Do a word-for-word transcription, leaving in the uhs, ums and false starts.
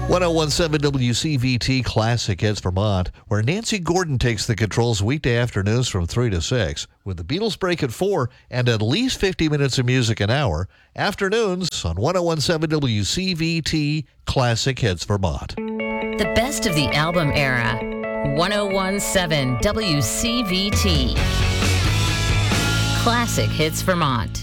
ten seventeen W C V T Classic Hits Vermont, where Nancy Gordon takes the controls weekday afternoons from three to six, with the Beatles break at four and at least fifty minutes of music an hour. Afternoons on ten seventeen W C V T Classic Hits Vermont. The best of the album era. ten seventeen W C V T Classic Hits Vermont.